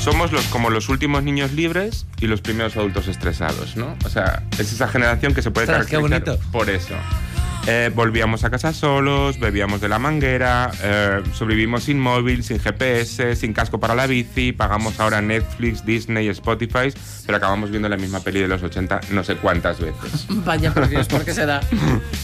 somos como los últimos niños libres y los primeros adultos estresados, ¿no? O sea, es esa generación que se puede caracterizar por eso. Volvíamos a casa solos, bebíamos de la manguera, sobrevivimos sin móvil, sin GPS, sin casco para la bici, pagamos ahora Netflix, Disney, Spotify, pero acabamos viendo la misma peli de los 80 no sé cuántas veces. Vaya por Dios, ¿por qué se da?